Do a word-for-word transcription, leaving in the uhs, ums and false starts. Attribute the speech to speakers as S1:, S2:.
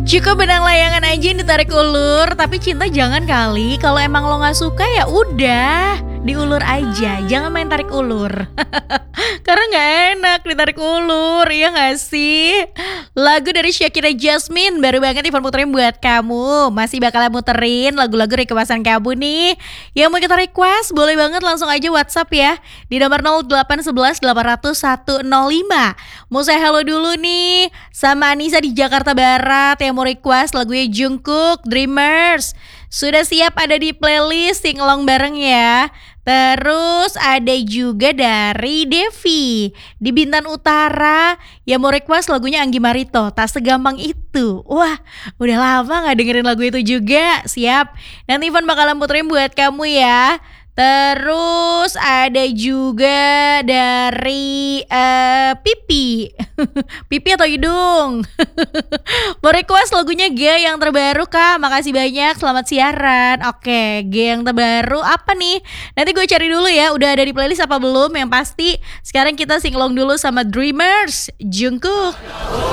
S1: Cukup benang layangan aja yang ditarik ulur, tapi cinta jangan kali. Kalau emang lo nggak suka ya udah, diulur aja, jangan main tarik ulur. Karena nggak enak ditarik ulur, ya nggak sih? Lagu dari Shakira Jasmine baru banget Ivan puterin buat kamu. Masih bakalan muterin lagu-lagu requestan kamu nih. Yang mau kita request boleh banget langsung aja WhatsApp ya di nomor nol delapan satu satu delapan nol nol satu nol lima. Mau saya halo dulu nih sama Anissa di Jakarta Barat yang mau request lagunya Jungkook Dreamers. Sudah siap ada di playlist sing along bareng ya. Terus ada juga dari Devi di Bintan Utara yang mau request lagunya Anggi Marito, Tak Segampang Itu. Wah, udah lama gak dengerin lagu itu juga. Siap, nanti Ivan bakalan puterin buat kamu ya. Terus ada juga dari uh, Pipi Pipi atau hidung. Mau request lagunya G yang terbaru kak. Makasih banyak, selamat siaran. Oke, G yang terbaru apa nih? Nanti gue cari dulu ya, udah ada di playlist apa belum. Yang pasti sekarang kita singlong dulu sama Dreamers Jungkook.